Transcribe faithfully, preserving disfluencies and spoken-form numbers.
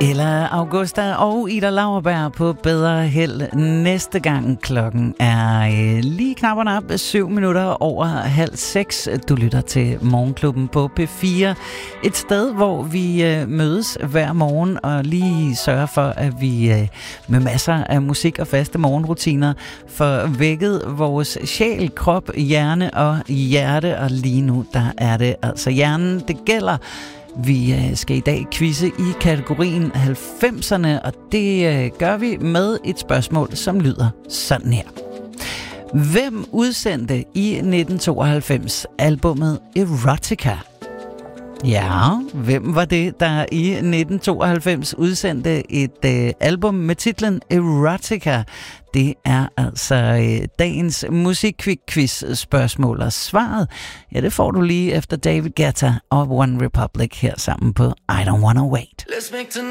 Ella Augusta og Ida Lauerberg på bedre held næste gang. Klokken er øh, lige knapperne op, syv minutter over halv seks. Du lytter til Morgenklubben på P fire. Et sted, hvor vi øh, mødes hver morgen og lige sørger for, at vi øh, med masser af musik og faste morgenrutiner får vækket vores sjæl, krop, hjerne og hjerte. Og lige nu, der er det altså hjernen, det gælder. Vi skal i dag quizze i kategorien halvfemserne, og det gør vi med et spørgsmål, som lyder sådan her. Hvem udsendte i nitten tooghalvfems albummet Erotica? Ja, hvem var det, der i nitten tooghalvfems udsendte et øh, album med titlen Erotica? Det er altså øh, dagens musikquiz spørgsmål, og svaret, ja, det får du lige efter David Guetta og One Republic her sammen på I Don't Wanna Wait. Let's make